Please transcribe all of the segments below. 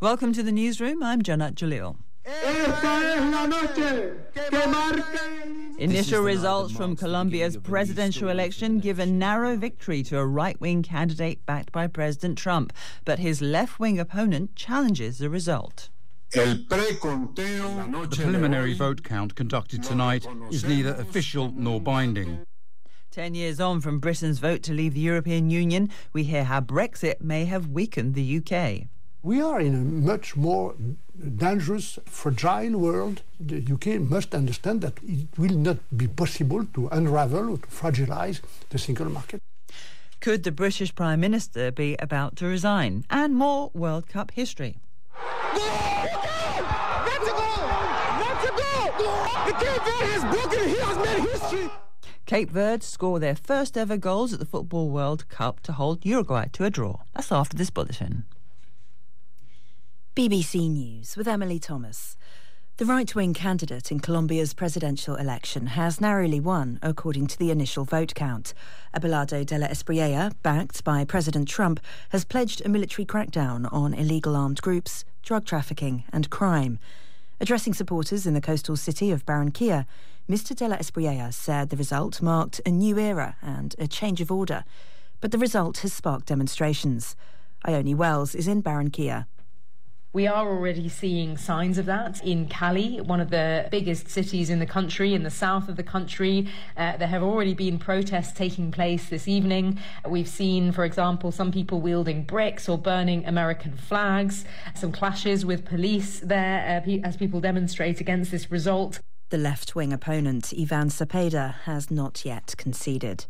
Welcome to the newsroom. I'm Janat Jalil. Initial results from Colombia's presidential election give a narrow victory to a right-wing candidate backed by President Trump, but his left-wing opponent challenges the result. The preliminary vote count conducted tonight is neither official nor binding. 10 years on from Britain's vote to leave the European Union, we hear how Brexit may have weakened the UK. We are in a much more dangerous, fragile world. The UK must understand that it will not be possible to unravel or to fragilize the single market. Could the British Prime Minister be about to resign? And more World Cup history. That's a goal! That's a goal! The Cape Verde has broken, he has made history! Cape Verde score their first ever goals at the Football World Cup to hold Uruguay to a draw. That's after this bulletin. BBC News with Emily Thomas. The right-wing candidate in Colombia's presidential election has narrowly won, according to the initial vote count. Abelardo de la Espriella, backed by President Trump, has pledged a military crackdown on illegal armed groups, drug trafficking and crime. Addressing supporters in the coastal city of Barranquilla, Mr de la Espriella said the result marked a new era and a change of order. But the result has sparked demonstrations. Ione Wells is in Barranquilla. We are already seeing signs of that in Cali, one of the biggest cities in the country, in the south of the country. There have already been protests taking place this evening. We've seen, for example, some people wielding bricks or burning American flags, some clashes with police there as people demonstrate against this result. The left-wing opponent, Ivan Cepeda, has not yet conceded.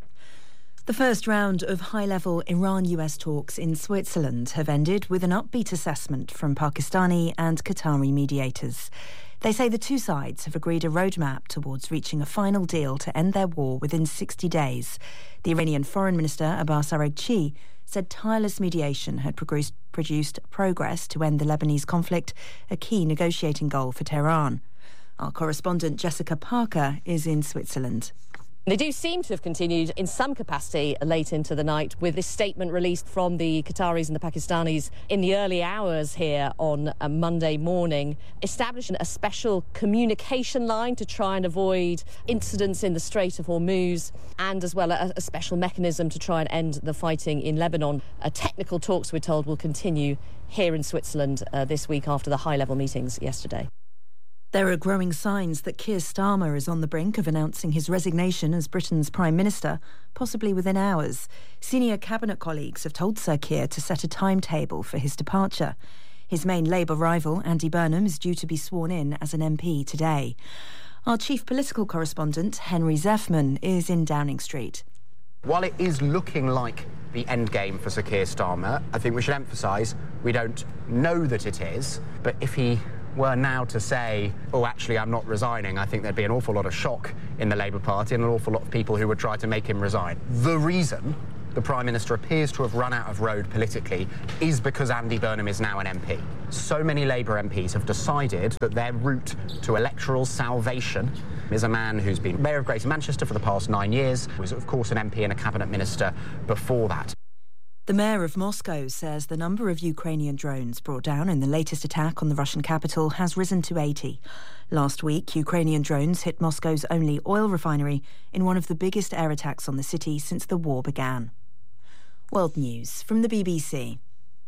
The first round of high-level Iran-US talks in Switzerland have ended with an upbeat assessment from Pakistani and Qatari mediators. They say the two sides have agreed a roadmap towards reaching a final deal to end their war within 60 days. The Iranian Foreign Minister Abbas Araghchi said tireless mediation had produced progress to end the Lebanese conflict, a key negotiating goal for Tehran. Our correspondent Jessica Parker is in Switzerland. They do seem to have continued in some capacity late into the night, with this statement released from the Qataris and the Pakistanis in the early hours here on a Monday morning, establishing a special communication line to try and avoid incidents in the Strait of Hormuz, and as well a special mechanism to try and end the fighting in Lebanon. Technical talks, we're told, will continue here in Switzerland this week after the high-level meetings yesterday. There are growing signs that Keir Starmer is on the brink of announcing his resignation as Britain's Prime Minister, possibly within hours. Senior cabinet colleagues have told Sir Keir to set a timetable for his departure. His main Labour rival, Andy Burnham, is due to be sworn in as an MP today. Our chief political correspondent, Henry Zeffman, is in Downing Street. While it is looking like the end game for Sir Keir Starmer, I think we should emphasise we don't know that it is, but if he were now to say, oh, actually, I'm not resigning, I think there'd be an awful lot of shock in the Labour Party and an awful lot of people who would try to make him resign. The reason the Prime Minister appears to have run out of road politically is because Andy Burnham is now an MP. So many Labour MPs have decided that their route to electoral salvation is a man who's been Mayor of Greater Manchester for the past 9 years, was, of course, an MP and a cabinet minister before that. The mayor of Moscow says the number of Ukrainian drones brought down in the latest attack on the Russian capital has risen to 80. Last week, Ukrainian drones hit Moscow's only oil refinery in one of the biggest air attacks on the city since the war began. World News from the BBC.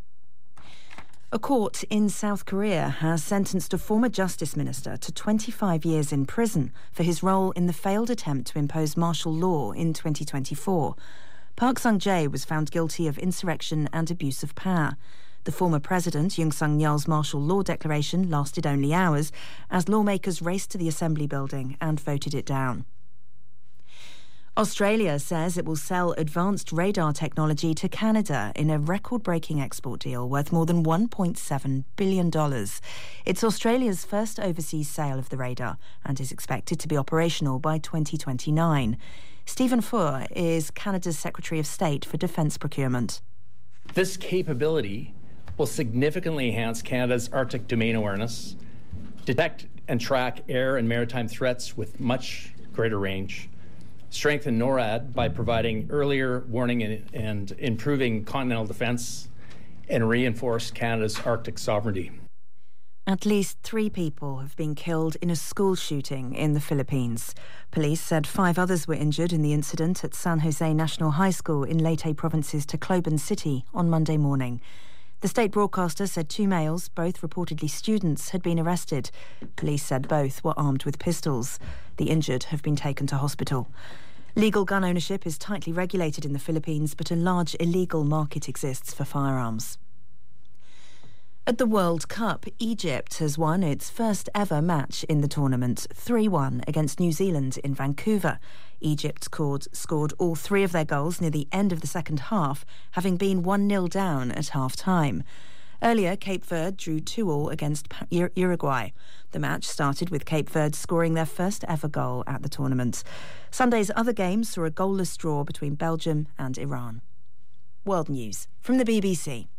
A court in South Korea has sentenced a former justice minister to 25 years in prison for his role in the failed attempt to impose martial law in 2024. Park Sung-jae was found guilty of insurrection and abuse of power. The former president, Yoon Suk-yeol's martial law declaration lasted only hours as lawmakers raced to the Assembly building and voted it down. Australia says it will sell advanced radar technology to Canada in a record-breaking export deal worth more than $1.7 billion. It's Australia's first overseas sale of the radar and is expected to be operational by 2029. Stephen Furr is Canada's Secretary of State for Defence Procurement. This capability will significantly enhance Canada's Arctic domain awareness, detect and track air and maritime threats with much greater range, strengthen NORAD by providing earlier warning and improving continental defence, and reinforce Canada's Arctic sovereignty. At least 3 people have been killed in a school shooting in the Philippines. Police said 5 others were injured in the incident at San Jose National High School in Leyte Province's Tacloban City on Monday morning. The state broadcaster said 2 males, both reportedly students, had been arrested. Police said both were armed with pistols. The injured have been taken to hospital. Legal gun ownership is tightly regulated in the Philippines, but a large illegal market exists for firearms. At the World Cup, Egypt has won its first ever match in the tournament, 3-1 against New Zealand in Vancouver. Egypt scored all 3 of their goals near the end of the second half, having been 1-0 down at half-time. Earlier, Cape Verde drew 2-2 against Uruguay. The match started with Cape Verde scoring their first ever goal at the tournament. Sunday's other games saw a goalless draw between Belgium and Iran. World News from the BBC.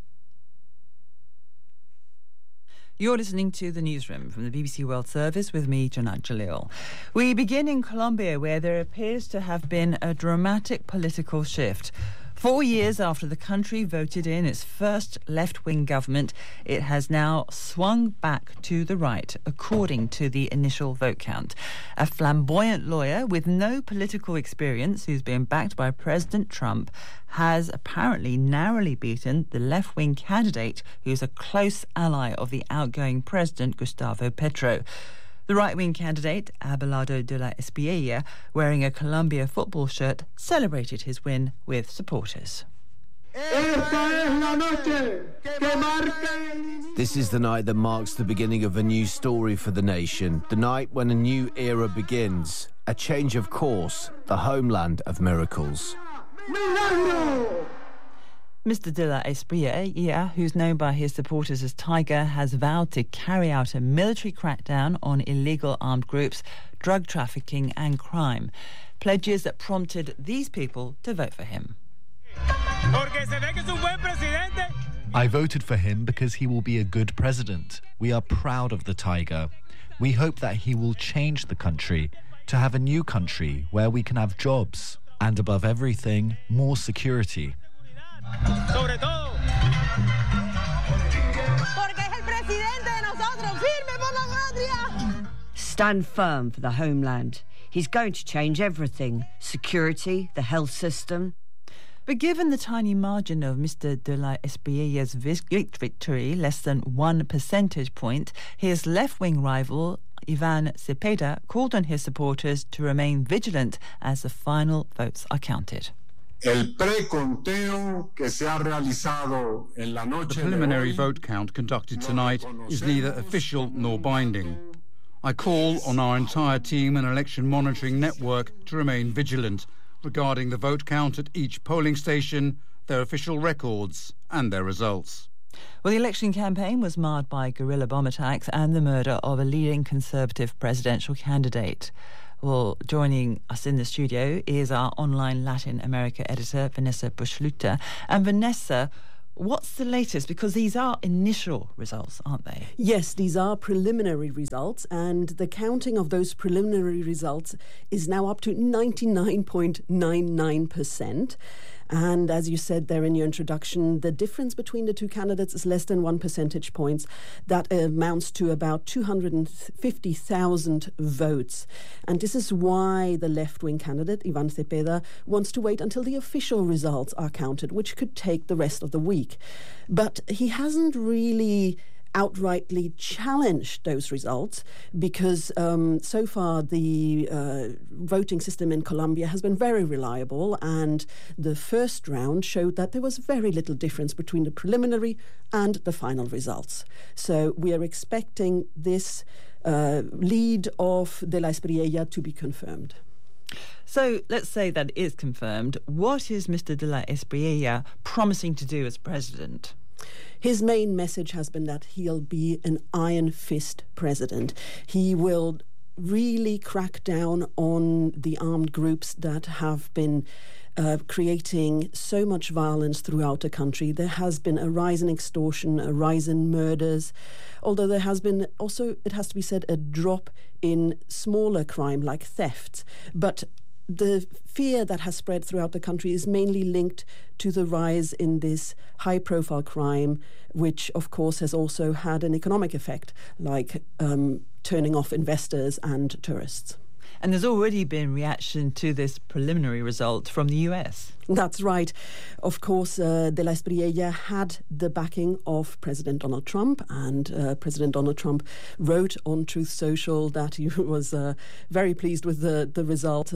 You're listening to The Newsroom from the BBC World Service with me, Janat Jalil. We begin in Colombia, where there appears to have been a dramatic political shift. 4 years after the country voted in its first left-wing government, it has now swung back to the right, according to the initial vote count. A flamboyant lawyer with no political experience, who's been backed by President Trump, has apparently narrowly beaten the left-wing candidate, who's a close ally of the outgoing president, Gustavo Petro. The right-wing candidate, Abelardo de la Espriella, wearing a Colombia football shirt, celebrated his win with supporters. This is the night that marks the beginning of a new story for the nation, the night when a new era begins, a change of course, the homeland of miracles. Mr. de la Espriella, who's known by his supporters as Tiger, has vowed to carry out a military crackdown on illegal armed groups, drug trafficking and crime. Pledges that prompted these people to vote for him. I voted for him because he will be a good president. We are proud of the Tiger. We hope that he will change the country to have a new country where we can have jobs and, above everything, more security. Stand firm for the homeland. He's going to change everything. Security, the health system. But given the tiny margin of Mr. de la Espriella's victory, less than 1 percentage point, his left-wing rival, Ivan Cepeda, called on his supporters to remain vigilant as the final votes are counted. The preliminary vote count conducted tonight is neither official nor binding. I call on our entire team and election monitoring network to remain vigilant regarding the vote count at each polling station, their official records and their results. Well, the election campaign was marred by guerrilla bomb attacks and the murder of a leading Conservative presidential candidate. Well, joining us in the studio is our online Latin America editor, Vanessa Bushluta. And Vanessa, what's the latest? Because these are initial results, aren't they? Yes, these are preliminary results, and the counting of those preliminary results is now up to 99.99%. And as you said there in your introduction, the difference between the two candidates is less than 1 percentage point. That amounts to about 250,000 votes. And this is why the left-wing candidate, Ivan Cepeda, wants to wait until the official results are counted, which could take the rest of the week. But he hasn't really outrightly challenged those results because so far the voting system in Colombia has been very reliable, and the first round showed that there was very little difference between the preliminary and the final results. So we are expecting this lead of de la Espriella to be confirmed. So let's say that it is confirmed. What is Mr. de la Espriella promising to do as president? His main message has been that he'll be an iron fist president. He will really crack down on the armed groups that have been creating so much violence throughout the country. There has been a rise in extortion, a rise in murders, although there has been also, it has to be said, a drop in smaller crime like theft. But the fear that has spread throughout the country is mainly linked to the rise in this high-profile crime, which, of course, has also had an economic effect, like turning off investors and tourists. And there's already been reaction to this preliminary result from the US. That's right. Of course, De la Espriella had the backing of President Donald Trump, and President Donald Trump wrote on Truth Social that he was very pleased with the result,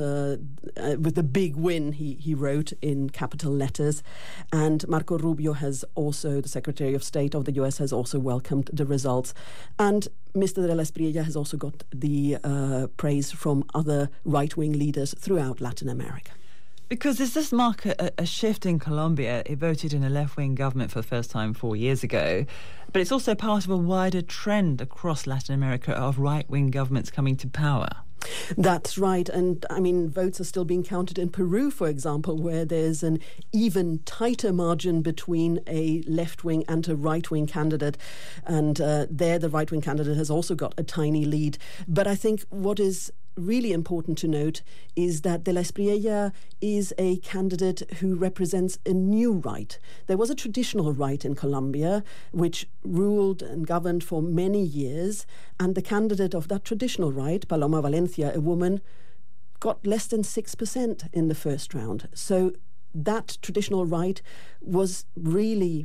with the big win, he wrote in capital letters. And Marco Rubio has also, the Secretary of State of the US, has also welcomed the results. And Mr. De la Espriella has also got the praise from other right-wing leaders throughout Latin America. Because does this mark a shift in Colombia? It voted in a left-wing government for the first time 4 years ago. But it's also part of a wider trend across Latin America of right-wing governments coming to power. That's right. And, I mean, votes are still being counted in Peru, for example, where there's an even tighter margin between a left-wing and a right-wing candidate. And there the right-wing candidate has also got a tiny lead. But I think what is really important to note is that De la Espriella is a candidate who represents a new right. There was a traditional right in Colombia which ruled and governed for many years, and the candidate of that traditional right, Paloma Valencia, a woman, got less than 6% in the first round. So that traditional right was really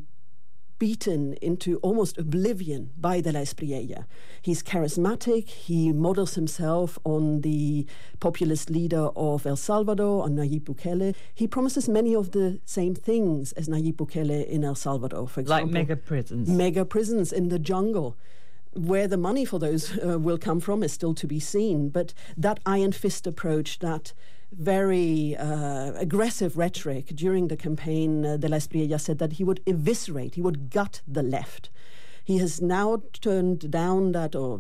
beaten into almost oblivion by De la Espriella. He's charismatic. He models himself on the populist leader of El Salvador, on Nayib Bukele. He promises many of the same things as Nayib Bukele in El Salvador, for example. Like mega prisons. Mega prisons in the jungle. Where the money for those will come from is still to be seen. But that iron fist approach, that very aggressive rhetoric during the campaign, De la Espriella said that he would eviscerate, he would gut the left. He has now tuned down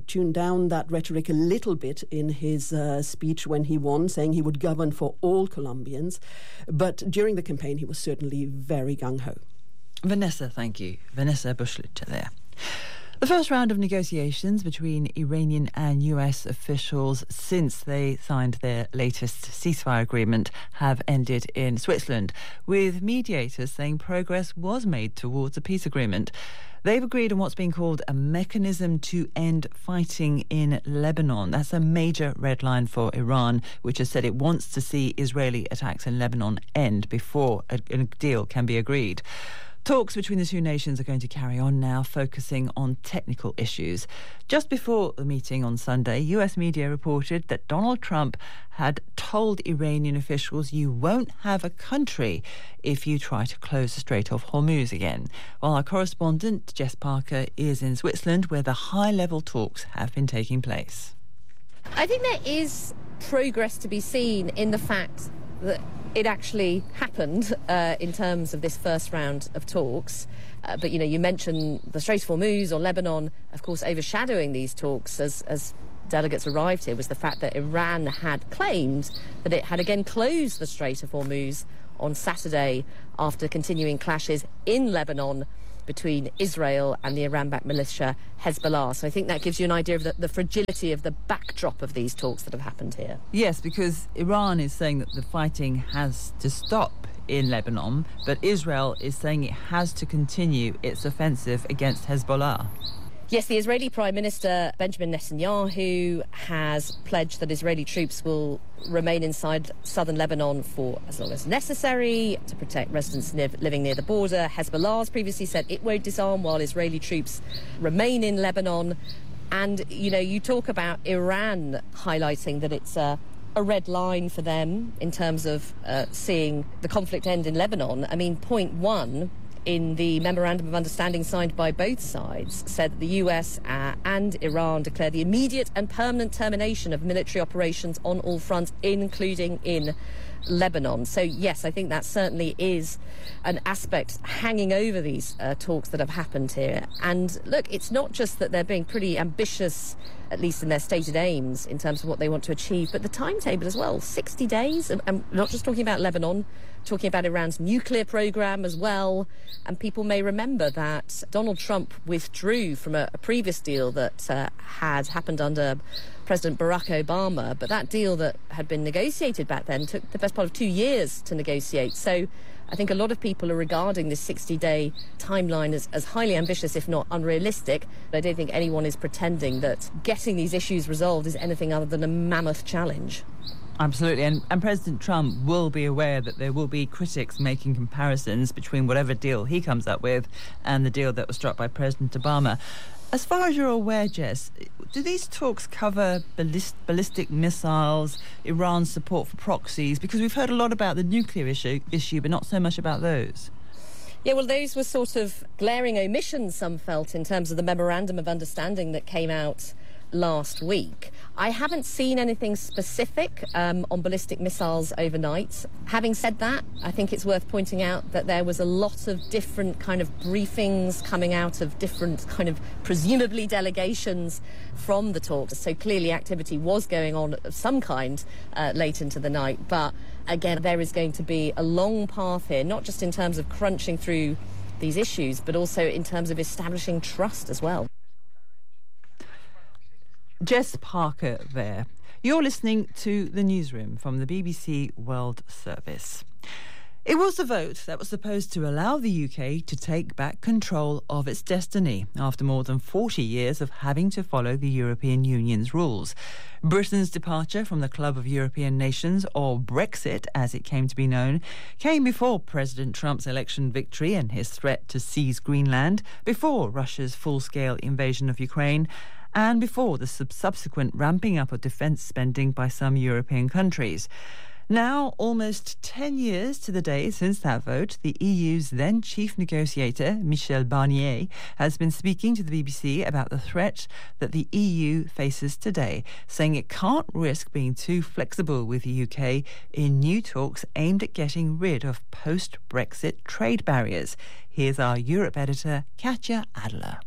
that rhetoric a little bit in his speech when he won, saying he would govern for all Colombians. But during the campaign, he was certainly very gung-ho. Vanessa, thank you. Vanessa Bushluter there. The first round of negotiations between Iranian and US officials since they signed their latest ceasefire agreement have ended in Switzerland, with mediators saying progress was made towards a peace agreement. They've agreed on what's being called a mechanism to end fighting in Lebanon. That's a major red line for Iran, which has said it wants to see Israeli attacks in Lebanon end before a deal can be agreed. Talks between the two nations are going to carry on now, focusing on technical issues. Just before the meeting on Sunday, US media reported that Donald Trump had told Iranian officials, you won't have a country if you try to close the Strait of Hormuz again. While our correspondent, Jess Parker, is in Switzerland, where the high-level talks have been taking place. I think there is progress to be seen in the fact that it actually happened in terms of this first round of talks. But, you mentioned the Strait of Hormuz or Lebanon, of course, overshadowing these talks as delegates arrived here was the fact that Iran had claimed that it had again closed the Strait of Hormuz on Saturday after continuing clashes in Lebanon between Israel and the Iran-backed militia Hezbollah. So I think that gives you an idea of the fragility of the backdrop of these talks that have happened here. Yes, because Iran is saying that the fighting has to stop in Lebanon, but Israel is saying it has to continue its offensive against Hezbollah. Yes, the Israeli Prime Minister Benjamin Netanyahu has pledged that Israeli troops will remain inside southern Lebanon for as long as necessary to protect residents living near the border. Hezbollah has previously said it won't disarm while Israeli troops remain in Lebanon. And, you talk about Iran highlighting that it's a red line for them in terms of seeing the conflict end in Lebanon. I mean, point one in the Memorandum of Understanding signed by both sides said that the US and Iran declare the immediate and permanent termination of military operations on all fronts, including in Lebanon. So, yes, I think that certainly is an aspect hanging over these talks that have happened here. And look, it's not just that they're being pretty ambitious, at least in their stated aims, in terms of what they want to achieve, but the timetable as well, 60 days. And not just talking about Lebanon, talking about Iran's nuclear program as well. And people may remember that Donald Trump withdrew from a previous deal that had happened under President Barack Obama, but that deal that had been negotiated back then took the best part of 2 years to negotiate. So I think a lot of people are regarding this 60-day timeline as highly ambitious, if not unrealistic. I don't think anyone is pretending that getting these issues resolved is anything other than a mammoth challenge. Absolutely, and President Trump will be aware that there will be critics making comparisons between whatever deal he comes up with and the deal that was struck by President Obama. As far as you're aware, Jess, do these talks cover ballistic missiles, Iran's support for proxies? Because we've heard a lot about the nuclear issue, but not so much about those. Yeah, well, those were sort of glaring omissions, some felt, in terms of the memorandum of understanding that came out last week. I haven't seen anything specific on ballistic missiles overnight. Having said that, I think it's worth pointing out that there was a lot of different kind of briefings coming out of different kind of presumably delegations from the talks. So clearly activity was going on of some kind late into the night. But again, there is going to be a long path here, not just in terms of crunching through these issues, but also in terms of establishing trust as well. Jess Parker there. You're listening to The Newsroom from the BBC World Service. It was a vote that was supposed to allow the UK to take back control of its destiny after more than 40 years of having to follow the European Union's rules. Britain's departure from the Club of European Nations, or Brexit as it came to be known, came before President Trump's election victory and his threat to seize Greenland, before Russia's full-scale invasion of Ukraine, and before the subsequent ramping up of defence spending by some European countries. Now, almost 10 years to the day since that vote, the EU's then chief negotiator, Michel Barnier, has been speaking to the BBC about the threat that the EU faces today, saying it can't risk being too flexible with the UK in new talks aimed at getting rid of post-Brexit trade barriers. Here's our Europe editor, Katja Adler.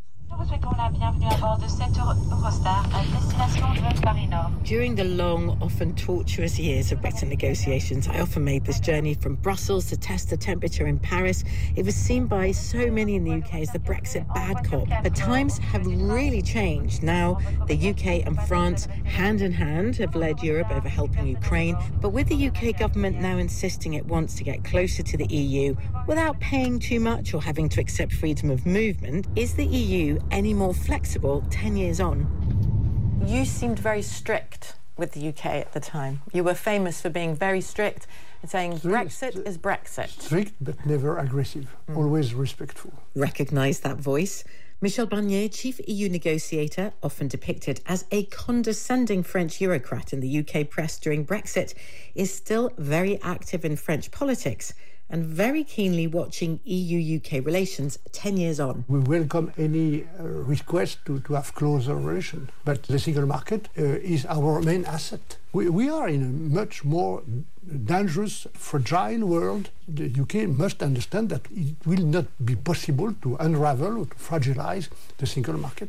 During the long, often tortuous years of Brexit negotiations, I often made this journey from Brussels to test the temperature in Paris. It was seen by so many in the UK as the Brexit bad cop. But times have really changed. Now, the UK and France, hand in hand, have led Europe over helping Ukraine. But with the UK government now insisting it wants to get closer to the EU without paying too much or having to accept freedom of movement, is the EU any more flexible 10 years on? You seemed very strict with the UK at the time. You were famous for being very strict and saying Brexit is Brexit. Strict but never aggressive, always respectful. Recognise that voice. Michel Barnier, chief EU negotiator, often depicted as a condescending French bureaucrat in the UK press during Brexit, is still very active in French politics and very keenly watching EU-UK relations 10 years on. We welcome any request to have closer relations, but the single market is our main asset. We are in a much more dangerous, fragile world. The UK must understand that it will not be possible to unravel or to fragilize the single market.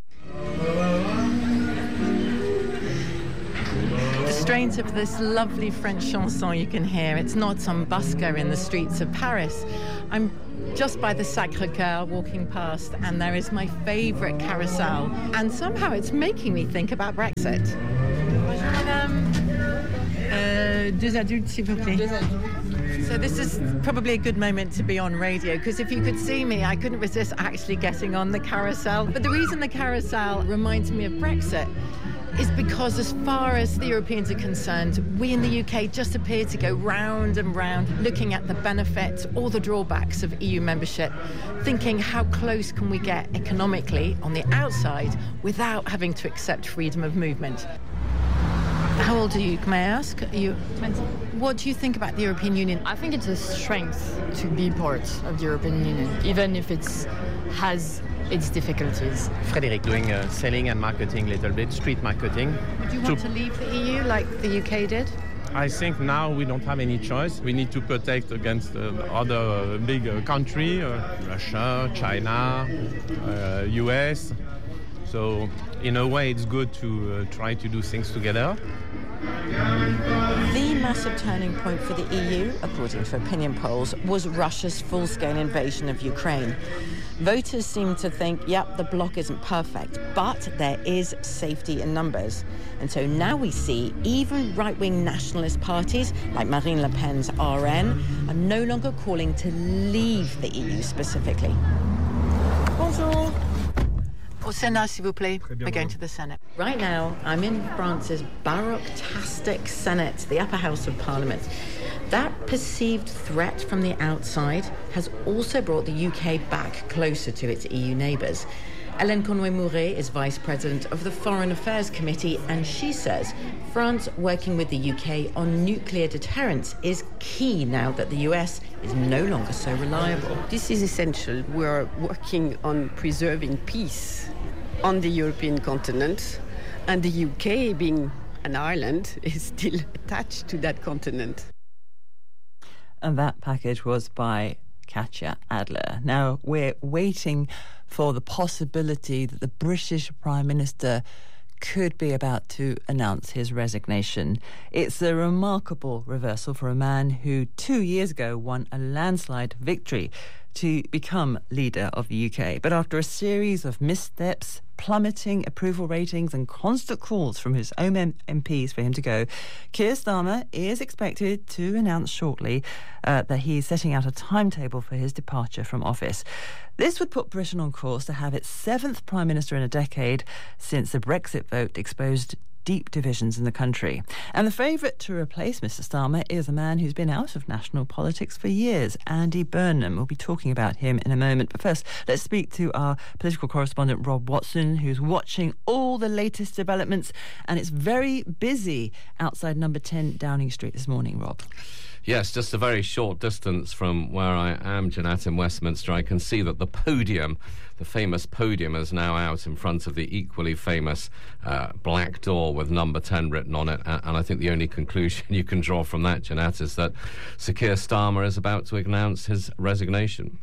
The strains of this lovely French chanson you can hear. It's not some busker in the streets of Paris. I'm just by the Sacré-Cœur walking past, and there is my favourite carousel. And somehow it's making me think about Brexit. Deux adultes, s'il vous plaît. So this is probably a good moment to be on radio, because if you could see me, I couldn't resist actually getting on the carousel. But the reason the carousel reminds me of Brexit is because as far as the Europeans are concerned, we in the UK just appear to go round and round looking at the benefits or the drawbacks of EU membership, thinking how close can we get economically on the outside without having to accept freedom of movement. How old are you, may I ask? Are you 20. What do you think about the European Union? I think it's a strength to be part of the European Union, even if it has its difficulties. Frédéric, doing selling and marketing a little bit, street marketing. Would you want to leave the EU like the UK did? I think now we don't have any choice. We need to protect against other big countries, Russia, China, US. So in a way it's good to try to do things together. The massive turning point for the EU, according to opinion polls, was Russia's full-scale invasion of Ukraine. Voters seem to think, yep, the bloc isn't perfect, but there is safety in numbers. And so now we see even right-wing nationalist parties, like Marine Le Pen's RN, are no longer calling to leave the EU specifically. Bonjour. Au Sénat, s'il vous plaît. We're going to the Senate. Right now, I'm in France's baroque-tastic Senate, the upper house of Parliament. That perceived threat from the outside has also brought the UK back closer to its EU neighbours. Hélène Conway-Mouret is Vice President of the Foreign Affairs Committee, and she says France working with the UK on nuclear deterrence is key now that the US is no longer so reliable. This is essential. We are working on preserving peace on the European continent, and the UK, being an island, is still attached to that continent. And that package was by Katya Adler. Now, we're waiting for the possibility that the British Prime Minister could be about to announce his resignation. It's a remarkable reversal for a man who 2 years ago won a landslide victory to become leader of the UK. But after a series of missteps, plummeting approval ratings and constant calls from his own MPs for him to go, Keir Starmer is expected to announce shortly that he's setting out a timetable for his departure from office. This would put Britain on course to have its 7th Prime Minister in a decade since the Brexit vote exposed deep divisions in the country. And the favourite to replace Mr Starmer is a man who's been out of national politics for years, Andy Burnham. We'll be talking about him in a moment. But first, let's speak to our political correspondent, Rob Watson, who's watching all the latest developments. And it's very busy outside number 10 Downing Street this morning, Rob. Yes, just a very short distance from where I am, Jeanette, in Westminster. I can see that the podium, the famous podium, is now out in front of the equally famous black door with number 10 written on it. And I think the only conclusion you can draw from that, Jeanette, is that Sir Keir Starmer is about to announce his resignation.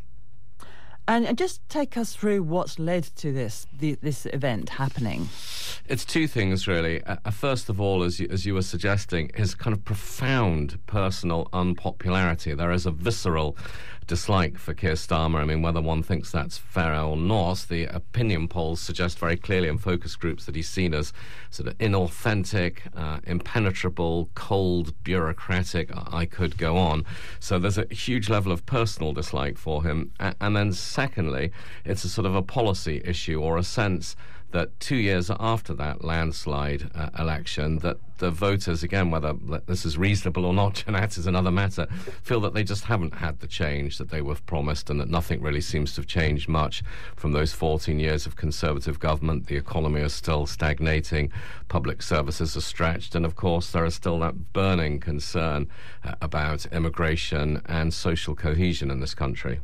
And just take us through what's led to this event happening. It's two things, really. First of all, as you were suggesting, his kind of profound personal unpopularity. There is a visceral dislike for Keir Starmer. I mean, whether one thinks that's fair or not, the opinion polls suggest very clearly in focus groups that he's seen as sort of inauthentic, impenetrable, cold, bureaucratic. I could go on. So there's a huge level of personal dislike for him. And then secondly, it's a sort of a policy issue, or a sense that 2 years after that landslide election, that the voters, again, whether this is reasonable or not, Jeanette, is another matter, feel that they just haven't had the change that they were promised, and that nothing really seems to have changed much from those 14 years of Conservative government. The economy is still stagnating, public services are stretched, and of course there is still that burning concern about immigration and social cohesion in this country.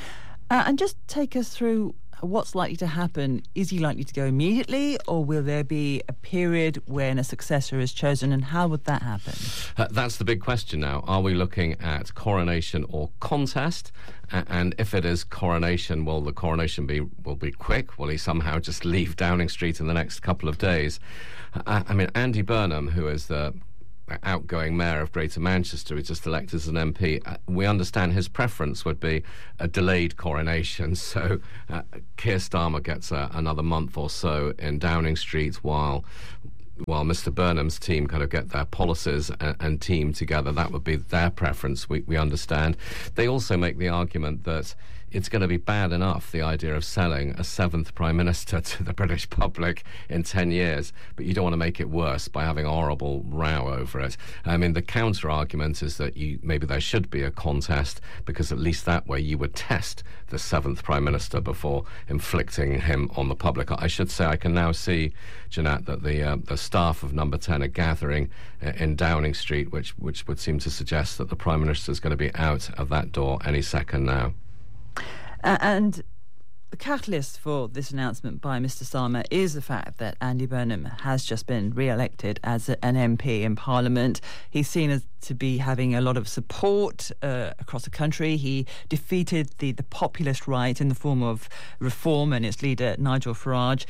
And just take us through what's likely to happen. Is he likely to go immediately, or will there be a period when a successor is chosen, and how would that happen? That's the big question now. Are we looking at coronation or contest? And if it is coronation, will the coronation will be quick? Will he somehow just leave Downing Street in the next couple of days? I mean, Andy Burnham, who is the outgoing mayor of Greater Manchester, who's just elected as an MP, we understand his preference would be a delayed coronation. So Keir Starmer gets another month or so in Downing Street while Mr Burnham's team kind of get their policies and team together. That would be their preference, we understand. They also make the argument that it's going to be bad enough, the idea of selling a 7th Prime Minister to the British public in 10 years, but you don't want to make it worse by having a horrible row over it. I mean, the counter-argument is that maybe there should be a contest, because at least that way you would test the 7th Prime Minister before inflicting him on the public. I should say I can now see, Jeanette, that the staff of Number 10 are gathering in Downing Street, which would seem to suggest that the Prime Minister is going to be out of that door any second now. And the catalyst for this announcement by Mr Starmer is the fact that Andy Burnham has just been re-elected as an MP in Parliament. He's seen as to be having a lot of support across the country. He defeated the populist right in the form of Reform and its leader Nigel Farage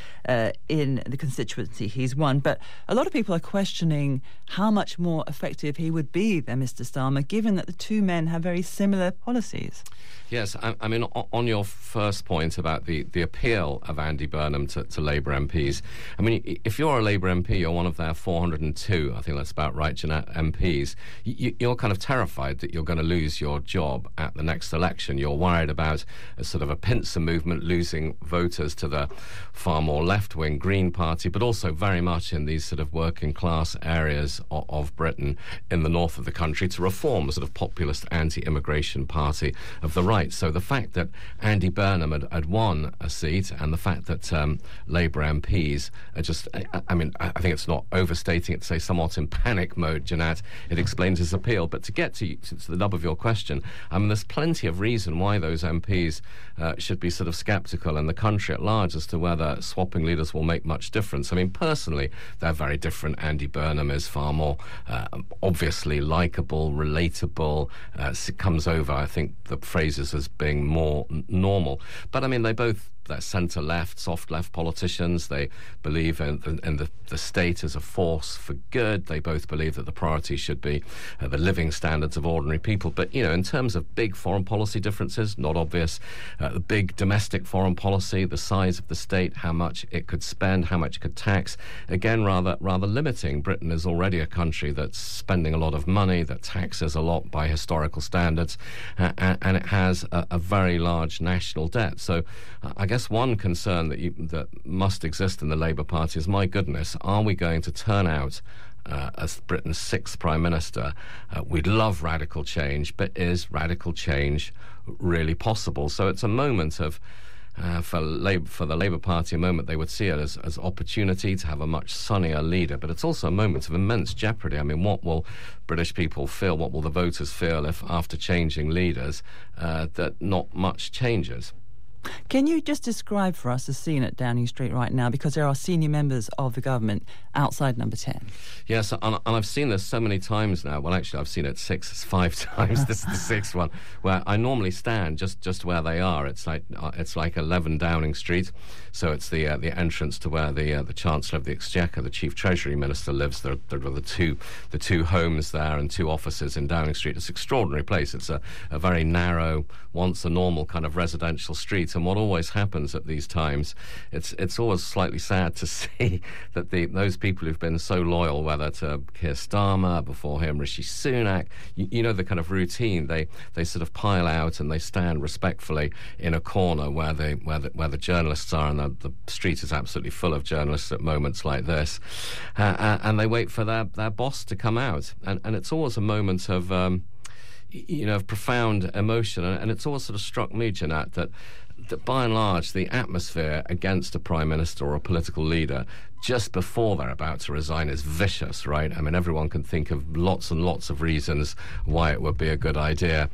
in the constituency he's won. But a lot of people are questioning how much more effective he would be than Mr Starmer, given that the two men have very similar policies. Yes, I mean, on your first point about the appeal of Andy Burnham to Labour MPs, I mean, if you're a Labour MP, you're one of their 402, I think that's about right, Jeanette, MPs, you're kind of terrified that you're going to lose your job at the next election. You're worried about a sort of a pincer movement losing voters to the far more left-wing Green Party, but also very much in these sort of working-class areas of Britain in the north of the country to Reform, a sort of populist anti-immigration party of the right. So the fact that Andy Burnham had won a seat and the fact that Labour MPs are just, I mean, I think it's not overstating it to say somewhat in panic mode, Jeanette, it explains his appeal. But to get to the nub of your question, I mean, there's plenty of reason why those MPs should be sort of sceptical in the country at large as to whether swapping leaders will make much difference. I mean, personally, they're very different. Andy Burnham is far more obviously likeable, relatable, comes over, I think, the phrases as being more normal. But, I mean, they're centre-left, soft-left politicians. They believe in the state as a force for good. They both believe that the priority should be the living standards of ordinary people. But, you know, in terms of big foreign policy differences, not obvious. The big domestic foreign policy, the size of the state, how much it could spend, how much it could tax, again, rather limiting. Britain is already a country that's spending a lot of money, that taxes a lot by historical standards, and it has a very large national debt. So I guess one concern that must exist in the Labour Party is, my goodness, are we going to turn out as Britain's sixth Prime Minister? We'd love radical change, but is radical change really possible? So it's a moment of, for the Labour Party, a moment they would see it as opportunity to have a much sunnier leader, but it's also a moment of immense jeopardy. I mean, what will British people feel, what will the voters feel if after changing leaders that not much changes? Can you just describe for us the scene at Downing Street right now? Because there are senior members of the government outside Number 10. Yes, and I've seen this so many times now. Well, actually, I've seen it 5 times. This is the sixth one, where I normally stand just where they are. It's like 11 Downing Street. So it's the entrance to where the Chancellor of the Exchequer, the Chief Treasury Minister, lives. There are the two homes there and 2 offices in Downing Street. It's an extraordinary place. It's a very narrow, once a normal kind of residential street. And what always happens at these times, it's always slightly sad to see that those people who've been so loyal, whether to Keir Starmer, before him Rishi Sunak, you know the kind of routine. They sort of pile out and they stand respectfully in a corner where the journalists are, and the street is absolutely full of journalists at moments like this, and they wait for their boss to come out, and it's always a moment of of profound emotion, and it's always sort of struck me, Jeanette, that by and large the atmosphere against a prime minister or a political leader just before they're about to resign is vicious, right? I mean, everyone can think of lots and lots of reasons why it would be a good idea,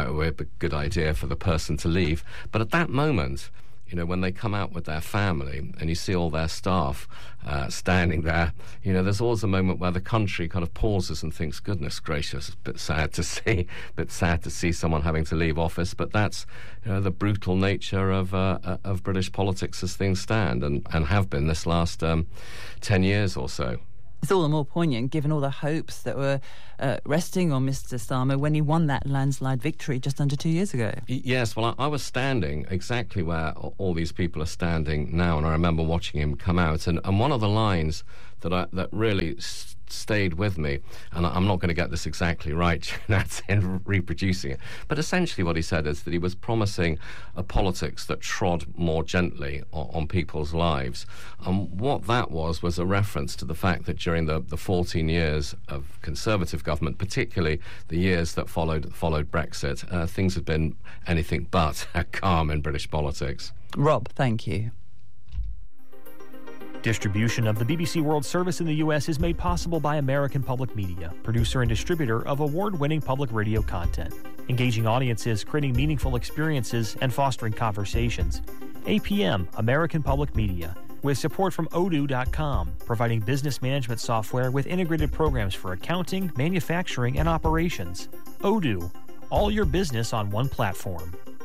for the person to leave. But at that moment, when they come out with their family and you see all their staff standing there, there's always a moment where the country kind of pauses and thinks, goodness gracious, it's a bit sad to see someone having to leave office. But that's the brutal nature of British politics as things stand and have been this last 10 years or so. It's all the more poignant given all the hopes that were resting on Mr Starmer when he won that landslide victory just under 2 years ago. Yes, well, I was standing exactly where all these people are standing now, and I remember watching him come out. And one of the lines that really stayed with me, and I'm not going to get this exactly right, that's in reproducing it, but essentially what he said is that he was promising a politics that trod more gently on people's lives. And what that was a reference to the fact that during the 14 years of Conservative government, particularly the years that followed Brexit, things had been anything but calm in British politics. Rob, thank you. Distribution of the BBC World Service in the U.S. is made possible by American Public Media, producer and distributor of award-winning public radio content, engaging audiences, creating meaningful experiences, and fostering conversations. APM, American Public Media, with support from Odoo.com, providing business management software with integrated programs for accounting, manufacturing, and operations. Odoo, all your business on one platform.